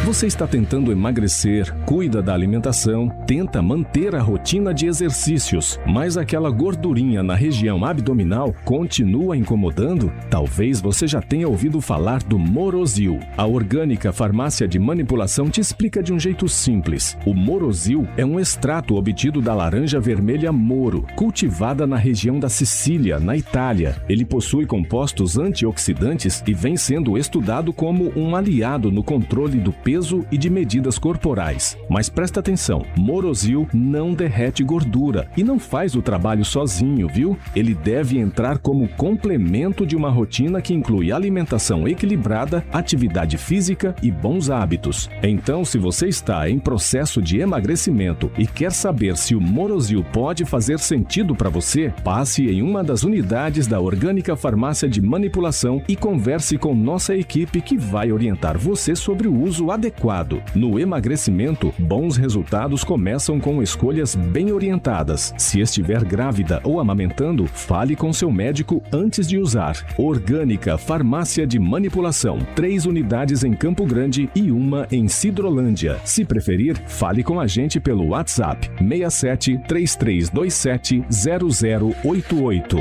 Você está tentando emagrecer, cuida da alimentação, tenta manter a rotina de exercícios, mas aquela gordurinha na região abdominal continua incomodando? Talvez você já tenha ouvido falar do Morozil. A Orgânica Farmácia de Manipulação te explica de um jeito simples. O Morozil é um extrato obtido da laranja vermelha Moro, cultivada na região da Sicília, na Itália. Ele possui compostos antioxidantes e vem sendo estudado como um aliado no controle do peso e de medidas corporais. Mas presta atenção, Morozil não derrete gordura e não faz o trabalho sozinho, viu? Ele deve entrar como complemento de uma rotina que inclui alimentação equilibrada, atividade física e bons hábitos. Então, se você está em processo de emagrecimento e quer saber se o Morozil pode fazer sentido para você, passe em uma das unidades da Orgânica Farmácia de Manipulação e converse com nossa equipe que vai orientar você sobre o uso adequado. No emagrecimento, bons resultados começam com escolhas bem orientadas. Se estiver grávida ou amamentando, fale com seu médico antes de usar. Orgânica Farmácia de Manipulação. 3 unidades em Campo Grande e uma em Sidrolândia. Se preferir, fale com a gente pelo WhatsApp 67 3327 0088.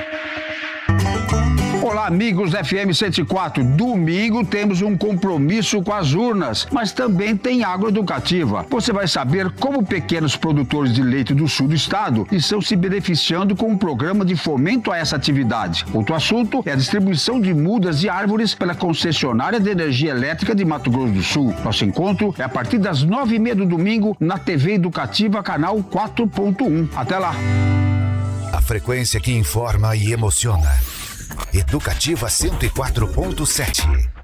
Olá, amigos da FM 104. Domingo temos um compromisso com as urnas, mas também tem agroeducativa. Você vai saber como pequenos produtores de leite do sul do estado estão se beneficiando com um programa de fomento a essa atividade. Outro assunto é a distribuição de mudas de árvores pela concessionária de energia elétrica de Mato Grosso do Sul. Nosso encontro é a partir das 9h30 do domingo na TV Educativa, canal 4.1. Até lá! A frequência que informa e emociona. Educativa 104.7.